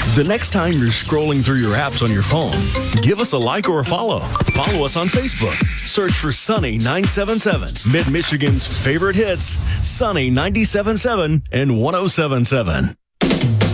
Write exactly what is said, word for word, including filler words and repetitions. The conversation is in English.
The next time you're scrolling through your apps on your phone, give us a like or a follow. Follow us on Facebook. Search for Sunny nine seven seven, Mid-Michigan's favorite hits, Sunny ninety-seven point seven and one oh seven point seven.